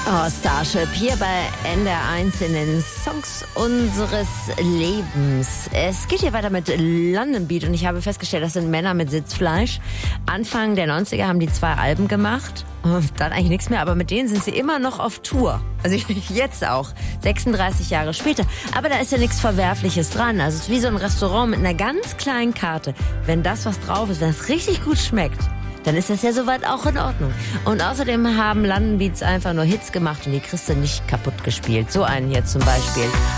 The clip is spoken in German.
Oh, Starship hier bei NDR1 in den Songs unseres Lebens. Es geht hier weiter mit London Beat und ich habe festgestellt, das sind Männer mit Sitzfleisch. Anfang der 90er haben die 2 Alben gemacht und dann eigentlich nichts mehr, aber mit denen sind sie immer noch auf Tour. Also jetzt auch, 36 Jahre später. Aber da ist ja nichts Verwerfliches dran. Also es ist wie so ein Restaurant mit einer ganz kleinen Karte. Wenn das, was drauf ist, wenn es richtig gut schmeckt, dann ist das ja soweit auch in Ordnung. Und außerdem haben London Beats einfach nur Hits gemacht und die kriegst du nicht kaputt gespielt. So einen hier zum Beispiel.